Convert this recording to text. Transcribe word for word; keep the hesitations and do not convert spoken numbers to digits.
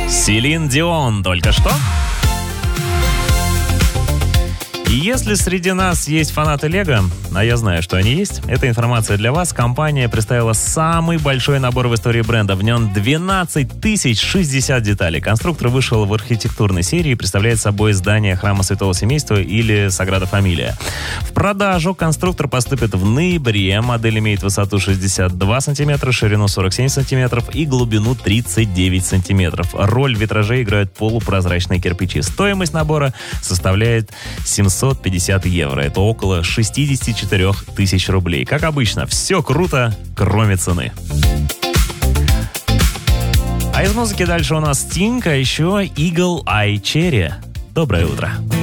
Селин Дион только что. И если среди нас есть фанаты Лего, а я знаю, что они есть, эта информация для вас. Компания представила самый большой набор в истории бренда. В нем двенадцать тысяч шестьдесят деталей. Конструктор вышел в архитектурной серии и представляет собой здание Храма Святого Семейства или Саграда Фамилия. В продажу конструктор поступит в ноябре. Модель имеет высоту шестьдесят два сантиметра, ширину сорок семь сантиметров и глубину тридцать девять сантиметров. Роль витражей играют полупрозрачные кирпичи. Стоимость набора составляет семьсот пятьдесят евро. Это около шестьдесят четыре тысячи рублей. Как обычно, все круто, кроме цены. А из музыки дальше у нас Sting, а еще Eagle Eye Cherry. Доброе утро.